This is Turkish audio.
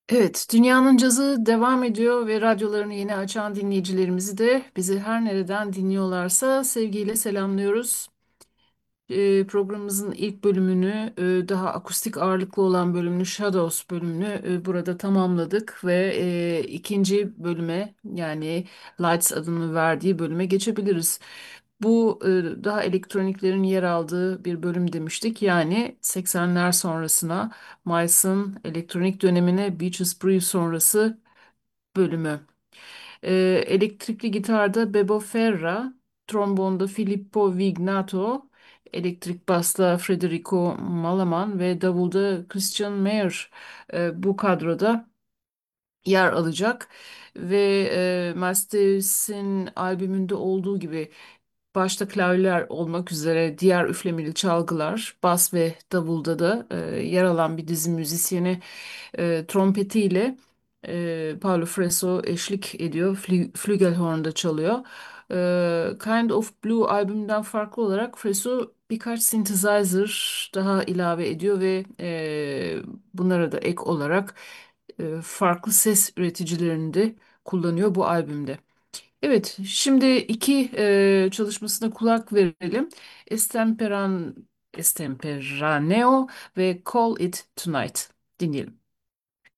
Evet, dünyanın cazı devam ediyor ve radyolarını yeni açan dinleyicilerimizi de bizi her nereden dinliyorlarsa sevgiyle selamlıyoruz. Programımızın ilk bölümünü, daha akustik ağırlıklı olan bölümünü, Shadows bölümünü burada tamamladık ve ikinci bölüme yani Lights adını verdiği bölüme geçebiliriz. Bu daha elektroniklerin yer aldığı bir bölüm demiştik. Yani 80'ler sonrasına Miles'ın elektronik dönemine Beaches Brew sonrası bölümü. Elektrikli gitarda Bebo Ferra, trombonda Filippo Vignato, elektrik basta Federico Malaman ve davulda Christian Mayer bu kadroda yer alacak. Ve Miles Davis'in albümünde olduğu gibi başta klavyeler olmak üzere diğer üflemeli çalgılar, bas ve davulda da yer alan bir dizi müzisyeni trompetiyle Paulo Freso eşlik ediyor. Flügelhorn'da çalıyor. Kind of Blue albümünden farklı olarak Freso birkaç synthesizer daha ilave ediyor ve bunlara da ek olarak farklı ses üreticilerini de kullanıyor bu albümde. Evet, şimdi iki çalışmasına kulak verelim. Estemperaneo ve Call It Tonight dinleyelim.